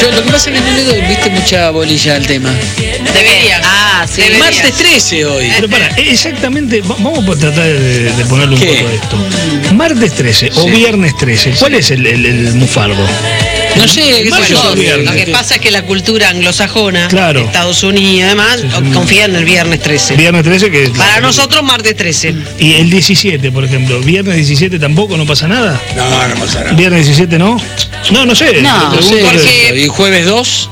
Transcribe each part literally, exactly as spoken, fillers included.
Yo lo que pasa es que no le doy, viste, mucha bolilla al tema. Debería. Ah, sí. Deberías. Martes trece hoy. Pero para, exactamente, va- vamos a tratar de, de ponerle un ¿Qué? poco a esto. Martes trece o Sí. viernes trece, ¿cuál es el, el, el mufardo? No sé, qué sé Martes yo. o viernes. Lo que pasa es que la cultura anglosajona, Claro. Estados Unidos y demás, Sí, sí. confía en el viernes trece. Viernes trece que es la- Para nosotros, martes trece. Y el diecisiete, por ejemplo, viernes diecisiete tampoco, no pasa nada. No, no pasa nada. Viernes diecisiete no. No, no sé. No. te No sé, pregunto. porque- ¿y jueves dos?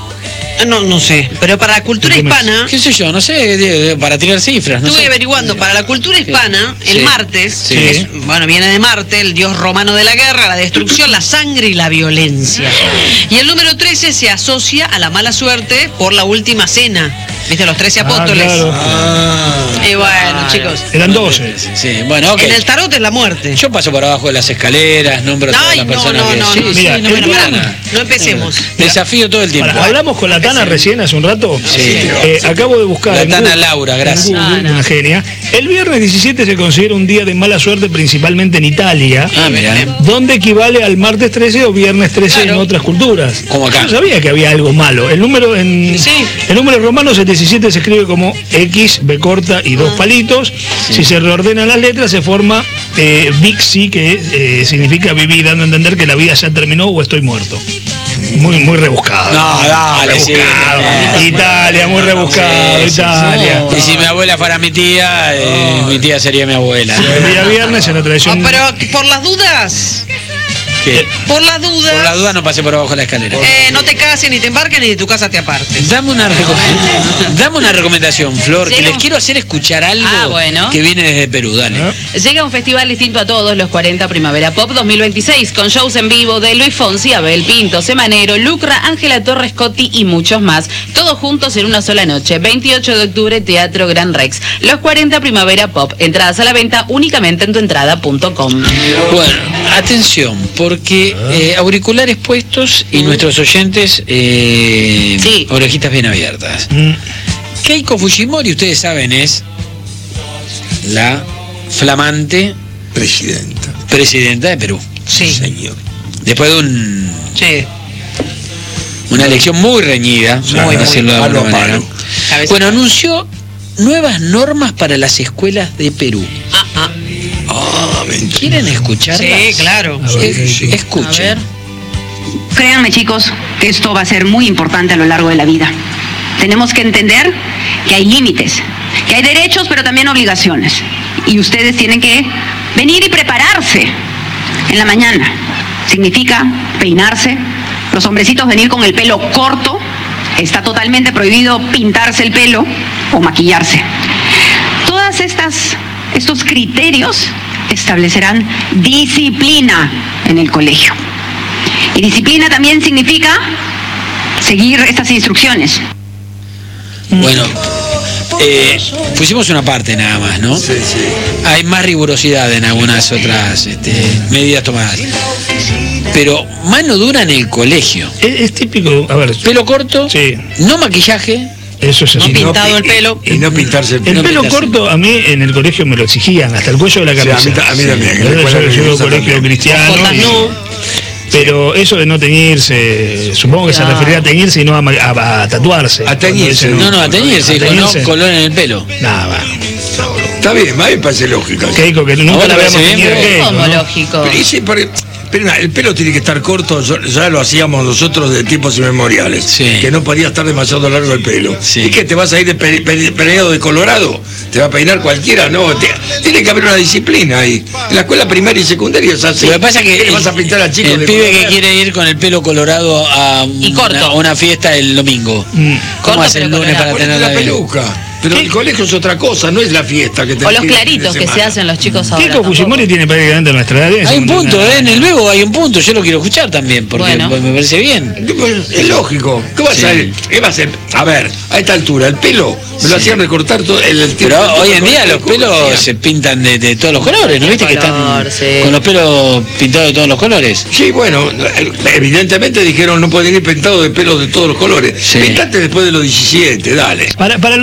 No, no sé. Pero para la cultura ¿Qué me- hispana, ¿Qué sé yo? No sé, de- para tirar cifras, no estuve sé. averiguando, para la cultura hispana, el Sí. martes, Sí. es- bueno, viene de Marte, el dios romano de la guerra, la destrucción, la sangre y la violencia. Y el número trece se asocia a la mala suerte por la última cena. ¿Viste? Los trece Ah, apóstoles. claro. Ah, Y bueno, chicos. Eran doce. Sí, bueno, ok. En el tarot es la muerte. Yo paso por abajo de las escaleras, nombro a todas Ay, las no, personas no, que... no, sí, no. sí, Mira, no el me viernes- gana. No empecemos. Desafío todo el tiempo. Para, hablamos con la Tana recién hace un rato. Sí. Eh, acabo de buscar. La en Tana Google- Laura, gracias. en Google, No, no. Una genia. El viernes diecisiete se considera un día de mala suerte, principalmente en Italia. Ah, mira. Donde equivale al martes trece o viernes trece Claro. en otras culturas. Como acá. Yo sabía que había algo malo. El número en Sí. el número romano el diecisiete se escribe como X, B corta y dos palitos. Si se reordenan las letras se forma eh, Vixi, que eh, significa vivir, dando a entender que la vida ya terminó o estoy muerto. Muy, muy rebuscado. No, dale, sí. Rebuscado. Italia, muy rebuscado, Sí, sí, Italia. Y si mi abuela fuera mi tía, eh, mi tía sería mi abuela. El día viernes en la Ah, tradición. pero por las dudas, ¿Qué? por las dudas, Por la duda no pasé por abajo de la escalera. eh, no te cases ni te embarques ni de tu casa te apartes. Dame una, recom- Dame una recomendación, Flor, que Llega les un- quiero hacer escuchar algo Ah, bueno. que viene desde Perú, dale. Ah. Llega un festival distinto a todos, los cuarenta Primavera Pop dos mil veintiséis, con shows en vivo de Luis Fonsi, Abel Pinto, Semanero, Lucra, Ángela Torres Cotti y muchos más. Todos juntos en una sola noche. veintiocho de octubre, Teatro Gran Rex. Los cuarenta Primavera Pop. Entradas a la venta únicamente en tuentrada punto com. Bueno, atención, porque eh, auriculares puestos y nuestros oyentes eh, Sí. orejitas bien abiertas. Mm, Keiko Fujimori, ustedes saben, es la flamante presidenta. presidenta de Perú. Sí, Señor. Después de un, sí. una elección muy reñida, Sí, por muy, decirlo de palo alguna a manera. palo. Cabeza Bueno, a palo. anunció nuevas normas para las escuelas de Perú. Ah, ah. Ah, mentira. ¿Quieren escucharlas? Sí, claro. A ver, Es- Keiko. escuchen. A ver. Créanme, chicos, que esto va a ser muy importante a lo largo de la vida. Tenemos que entender que hay límites, que hay derechos, pero también obligaciones. Y ustedes tienen que venir y prepararse en la mañana. Significa peinarse, los hombrecitos venir con el pelo corto. Está totalmente prohibido pintarse el pelo o maquillarse. Todas estas estos criterios establecerán disciplina en el colegio. Y disciplina también significa seguir estas instrucciones. Bueno, eh, pusimos una parte nada más, ¿no? Sí, sí. Hay más rigurosidad en algunas otras este, medidas tomadas. Pero mano dura en el colegio. Es, es típico, a ver, Pelo corto, Sí. no maquillaje. eso es No así. pintado pi- el pelo. Y, y no pintarse el El No pelo pintarse. corto a mí en el colegio me lo exigían, hasta el cuello de la Sí, a cabeza. mí ta- a mí también, en la Yo escuela yo llevo religiosa colegio también. cristiano. Jotas y- no. Pero eso de no teñirse, supongo que se Claro. refería a teñirse y no a, ma- a- a tatuarse. A teñirse, Cuando No, no, a teñirse, A dijo, no, teñirse. color en el pelo. Nada, va. Está bien, a mí me parece lógico. Keiko, que nunca ¿A vos la te veamos parece bien, teñir a Keiko? Keiko, Como ¿no? lógico. Pero, y sí, porque- pero nada, el pelo tiene que estar corto, ya, ya lo hacíamos nosotros de tiempos inmemoriales. Sí. Que no podía estar demasiado largo el pelo. Sí. ¿Y qué? ¿Te vas a ir de pe- pe- peinado de Colorado? ¿Te va a peinar cualquiera? No, te- tiene que haber una disciplina ahí. En la escuela primaria y secundaria es así. Lo que pasa es que ¿Qué le el, vas a pintar al chico el de pibe que color? quiere ir con el pelo colorado a Y corto. una, a una fiesta el domingo. Mm. ¿Cómo Corto, hace el pero lunes para colorado. Ponete tener la la peluca. Pero el colegio es otra cosa, no es la fiesta que te O los piden el fin de claritos que se semana. hacen los chicos ahora. Keiko tampoco. Fujimori tiene prácticamente nuestra edad. Hay un es punto, una- ¿eh? En el Bebo hay un punto, yo lo quiero escuchar también, porque Bueno. pues, me parece bien. Pues, es lógico. ¿Qué vas Sí. a hacer? ¿Qué va a hacer? A ver, a esta altura, el pelo me lo Sí. hacían recortar todo el, el Pero tiempo- hoy en día los ¿cómo pelos hacían? se pintan de, de todos los colores, ¿no viste que están Color, sí. con los pelos pintados de todos los colores? Sí, bueno, evidentemente dijeron no pueden ir pintados de pelos de todos los colores. Sí. Pintate después de los diecisiete, dale. Para, para los años que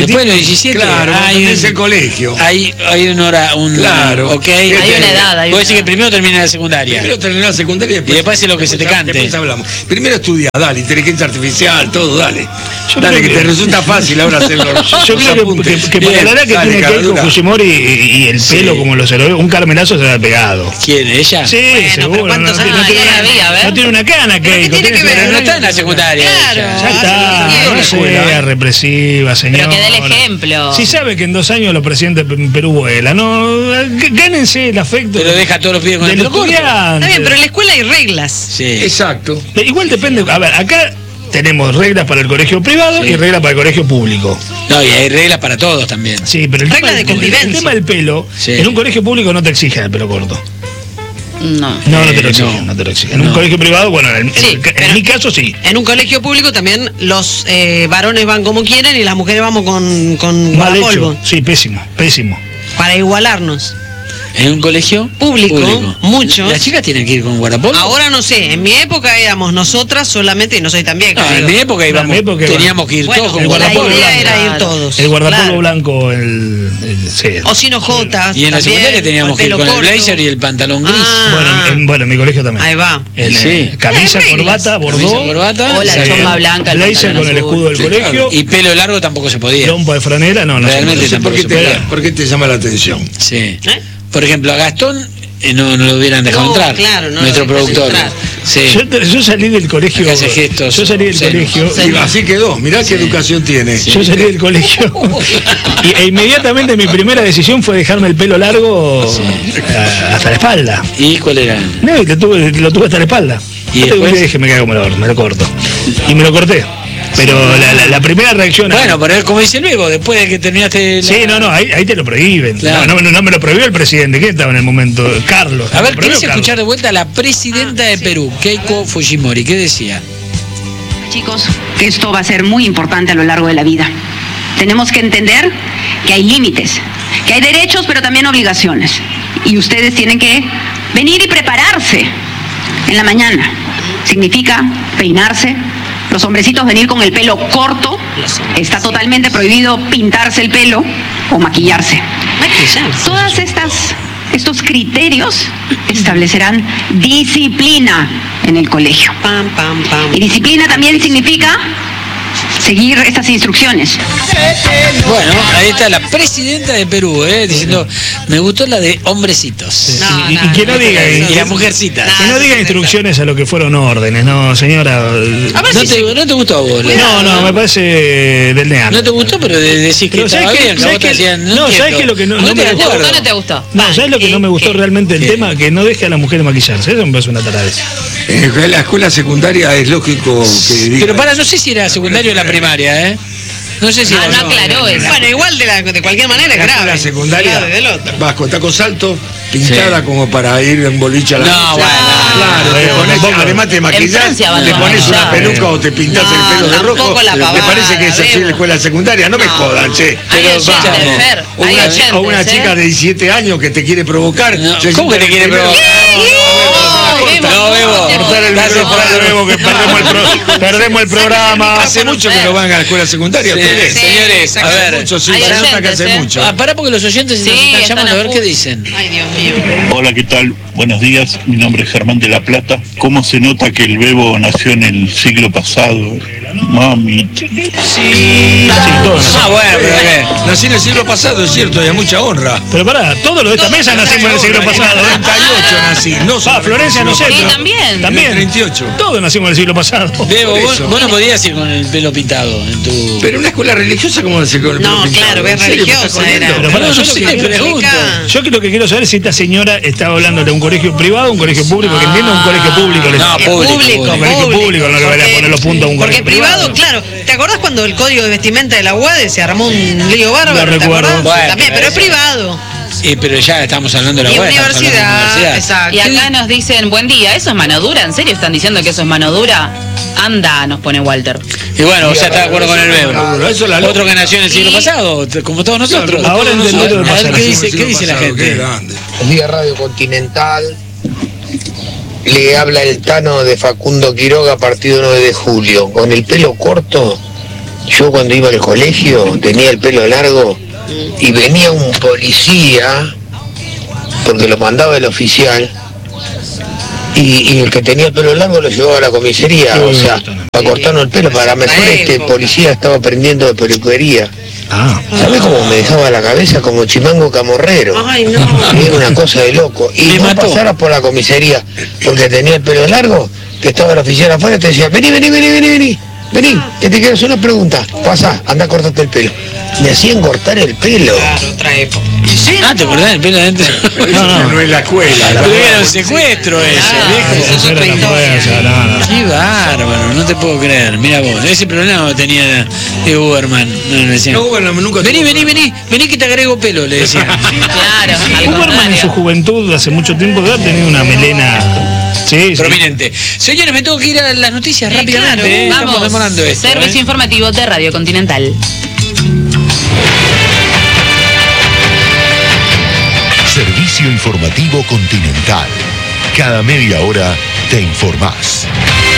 Después de los diecisiete, claro, hay, es el colegio. hay, hay una hora, un, Claro. ok. Hay una edad, hay Vos una decís que edad. primero termina la secundaria. Primero terminar la secundaria y después, Y después hace lo que se te después- cante. Después hablamos. Primero estudia, dale, inteligencia artificial, todo, dale. Yo dale, creo que, que- te resulta fácil ahora hacerlo. Yo creo que, que, que para la edad que tiene que ir con Fujimori y, y el Sí. pelo como los héroes, un carmelazo se le ha pegado. ¿Quién? ¿Ella? Sí, Bueno, seguro. pero ¿cuántos no, años no tiene, tiene? una- Había, a ver. no tiene una cana, ¿Pero qué Keiko. tiene que ver? Pero no está en la secundaria. Claro. ella. Ya está, Ah, no sí, sea represiva, señora. Pero que dé el ejemplo. Si sabe que en dos años los presidentes de Perú vuelan, no, g- gánense el afecto Pero deja a todos los pibes con el del pelo corto. estudiante. Está bien, pero en la escuela hay reglas. Sí. Exacto. Igual depende, a ver, acá tenemos reglas para el colegio privado Sí. y reglas para el colegio público. No, y hay reglas para todos también. Sí, pero el Reglas tema, de del- el, convivencia. tema del pelo, Sí. en un colegio público no te exigen el pelo corto. No. No, no te Eh, lo exigen, no. no, te lo exigen. En No. un colegio privado, bueno, en, en Sí, el ca- en pero- mi caso sí. En un colegio público también los eh, varones van como quieren y las mujeres vamos con, con Mal guardapolvo, hecho. Sí, pésimo, pésimo. para igualarnos. ¿En un colegio? Público, muchos. ¿Las chicas tienen que ir con guardapolvo? Ahora no sé, en mi época éramos nosotras solamente, y no soy tan vieja. No, en digo. mi época íbamos, No, en mi época iba- teníamos que ir Bueno, todos con el la guardapolvo idea blanco. era ir Claro. todos. El guardapolvo Claro. blanco, el, el- sí. O sin ojotas. Y en la también, secundaria teníamos que ir pelo con el corto. blazer y el pantalón gris. Ah. Bueno, en, bueno, en mi colegio también. Ahí va. El, Sí. eh, camisa, Hay reglas. corbata, Camisa, bordó, corbata, O la sí. chomba blanca, el blazer pantalón con el azul. escudo del Sí, colegio, claro. Y pelo largo tampoco se podía. lompa de franela, no, no. Realmente No sé por qué, tampoco se te, puede. por qué te llama la atención. Sí. ¿Eh? Por ejemplo, a Gastón eh, no, no lo hubieran dejado No, entrar. claro, no lo Nuestro dejan productor. entrar. Sí. Yo, yo salí del colegio. Acá hace gestos, yo salí del obscenos. colegio. Sí. Y así quedó, mirá qué educación tiene. Yo salí del colegio y, e inmediatamente mi primera decisión fue dejarme el pelo largo a- hasta la espalda. ¿Y cuál era? No, y lo tuve, lo tuve hasta la espalda. ¿Y Hasta que un después? día dije, me cago como lo, me lo corto. Y me lo corté. Pero la, la- la primera reacción... a- Bueno, pero como dice luego, después de que terminaste. la- Sí, no, no, ahí, ahí te lo prohíben. Claro. No, no, no me lo prohibió el presidente. ¿Quién estaba en el momento? Carlos. A Me ver, lo prohibió ¿querés Carlos. escuchar de vuelta a la presidenta de Perú, Keiko Fujimori? ¿Qué decía? Chicos, que esto va a ser muy importante a lo largo de la vida. Tenemos que entender que hay límites, que hay derechos, pero también obligaciones. Y ustedes tienen que venir y prepararse en la mañana. Significa peinarse. Los hombrecitos venir con el pelo corto. Está totalmente prohibido pintarse el pelo o maquillarse. Maquillarse. Todas estas estos criterios establecerán disciplina en el colegio. Pam, pam, pam. Y disciplina también significa seguir estas instrucciones. Bueno, ahí está la presidenta de Perú, ¿eh? Diciendo, me gustó la de hombrecitos. No, y, y- no, y que no no, diga, no, Y y, las mujercitas. que no diga instrucciones a lo que fueron órdenes, no, señora. A ver ¿No si te, se- no te gustó a vos? Leo? No, no, me parece del neano. No te gustó, pero de- decís que Pero estaba ¿sabes qué? bien, que a ¿Sabes vos te qué? hacían. No, ¿sabes entiendo. qué? Lo que no- no te me de ¿Te acuerdo. gustó o no te gustó? No, ¿sabes lo que no me gustó ¿Qué? realmente del ¿Qué? tema? Que no deje a la mujer maquillarse. Eso me parece una taradez. En la escuela secundaria es lógico que diga- Pero para, no sé si era secundario o la primaria, ¿eh? No sé si Ah, era. no aclaró eso. Bueno, igual de, la, de cualquier manera es la grave. escuela secundaria Grave del otro. vas con tacos altos, pintada Sí. como para ir en boliche a la No, bueno. Claro, te no, pones, tampoco. además te maquillás, Francia van te a pones una maquillar. peluca o te pintas No, el pelo de tampoco rojo. la ¿Te pavada, parece que es así en Bebo. la escuela secundaria? No me No. jodan, che. Hay Pero oyentes, vamos. Fer. O Hay una, oyentes, o una ¿eh? chica de diecisiete años que te quiere provocar. No, se ¿cómo que te sienta quiere primero- provocar? No, Bebo. Cortar el Dale, micrófono, dale, Bebo, que perdemos el, pro- perdemos el programa. Hace mucho que no van a la escuela secundaria. Sí, ustedes. señores, a Hace ver. mucho, sí, Hay se nota que oyentes, hace ¿eh? mucho. Ah, pará porque los oyentes Sí, nos están están llamando a a ver full. qué dicen. Ay, Dios mío. Hola, ¿qué tal? Buenos días, mi nombre es Germán de la Plata. ¿Cómo se nota que el Bebo nació en el siglo pasado? Mami. Sí, todo. Ah, bueno, pero qué. Nací en el siglo pasado, es cierto, y a mucha honra. Pero pará, todos los de esta mesa nacimos en el siglo pasado. En el noventa y ocho nací, no Ah, solamente Florencia en el no sé. siglo Sí, pero- también. También. En el treinta y ocho. Todos nacimos en el siglo pasado. Bebo, Por vos, eso. vos no podías ir con el pelo pintado en tu. Pero en una escuela religiosa, ¿cómo se con el No, pelo pintado? claro, ¿En es serio me religiosa estás jodiendo? era. Pero pará, No, yo no lo sé, que- pregunto. Chica. Yo lo que quiero saber es si esta señora estaba hablando de un colegio privado o un colegio público, que entiendo un colegio público. le- No, Es público, público, público. Colegio público, no le van a Porque- poner los puntos a un Porque colegio privado, privado. claro. ¿Te acordás cuando el código de vestimenta de la U A D se armó un lío bárbaro? Lo ¿Te recuerdo. acordás? Bueno, También, pero es eso- privado. Eh, pero ya estamos hablando de la Y web. estamos hablando de la universidad, exacto. Y acá nos dicen, buen día, ¿eso es mano dura? ¿En serio están diciendo que eso es mano dura? Anda, nos pone Walter. Y bueno, o sea, está de acuerdo con el Bebo. Claro, eso es la Otro que nació en el siglo Y- pasado, t- como todos nosotros. Claro, Ahora todos entendí lo que nosotros. A ver, pasa. ¿qué dice, qué dice la Pasado, qué gente? grande. Buen día, Radio Continental. Le habla el Tano de Facundo Quiroga, partido nueve de julio. Con el pelo corto Yo cuando iba al colegio tenía el pelo largo y venía un policía, porque lo mandaba el oficial, y, y el que tenía el pelo largo lo llevaba a la comisaría, o sea, para cortarnos el pelo, para mejor este policía estaba aprendiendo de peluquería. Ah. ¿Sabés cómo me dejaba la cabeza como chimango camorrero? Ay, no. Era una cosa de loco. Y Me no mató. pasaras por la comisaría porque tenía el pelo largo, que estaba el oficial afuera y te decía, vení, vení, vení, vení, vení, vení, que te quiero hacer una pregunta. Pasa, anda a cortarte el pelo. Me hacían cortar el pelo. Claro, otra época. Ah, ¿te acordás del pelo adentro? Pero eso ya no es la escuela. la- Pero era un secuestro eso, Ah, viejo. eso es Eso era otra la historia. fuerza, no, no. Qué bárbaro, no te puedo creer. Mira vos, ese problema lo tenía de Uberman. No, le decían, No, bueno, nunca vení, tuvo vení, problema. vení, vení que te agrego pelo, le decían. Claro, al Uberman en su contrario. juventud, hace mucho tiempo, debe haber tenido una melena. Sí, sí. Prominente. Señores, me tengo que ir a las noticias Eh, rápidamente. claro, eh. Estamos Vamos, demorando esto. servicio eh. informativo de Radio Continental. Servicio informativo Continental. Cada media hora te informás.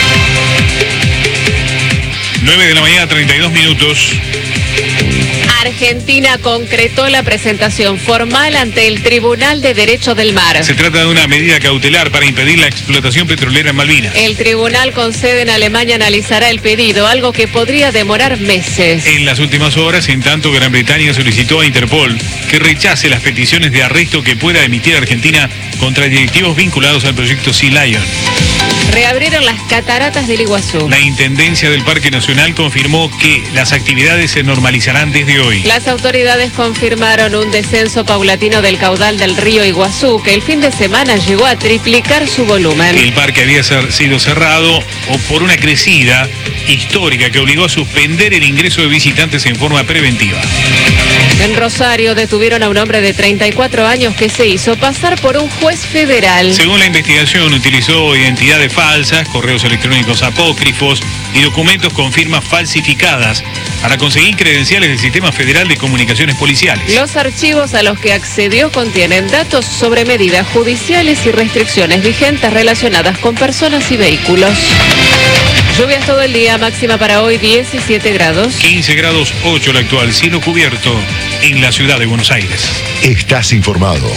nueve de la mañana, treinta y dos minutos. Argentina concretó la presentación formal ante el Tribunal de Derechos del Mar. Se trata de una medida cautelar para impedir la explotación petrolera en Malvinas. El tribunal con sede en Alemania analizará el pedido, algo que podría demorar meses. En las últimas horas, en tanto, Gran Bretaña solicitó a Interpol que rechace las peticiones de arresto que pueda emitir Argentina contra directivos vinculados al proyecto Sea Lion. Reabrieron las cataratas del Iguazú. La Intendencia del Parque Nacional confirmó que las actividades se normalizarán desde hoy. Las autoridades confirmaron un descenso paulatino del caudal del río Iguazú, que el fin de semana llegó a triplicar su volumen. El parque había ser- sido cerrado o por una crecida histórica que obligó a suspender el ingreso de visitantes en forma preventiva. En Rosario detuvieron a un hombre de treinta y cuatro años que se hizo pasar por un juez federal. Según la investigación, utilizó identidades falsas, correos electrónicos apócrifos y documentos con firmas falsificadas para conseguir credenciales del Sistema Federal de Comunicaciones Policiales. Los archivos a los que accedió contienen datos sobre medidas judiciales y restricciones vigentes relacionadas con personas y vehículos. Lluvias todo el día, máxima para hoy diecisiete grados. quince grados ocho el actual, cielo cubierto en la ciudad de Buenos Aires. Estás informado.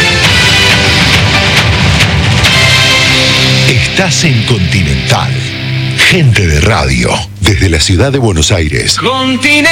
Estás en Continental. Gente de radio. Desde la ciudad de Buenos Aires.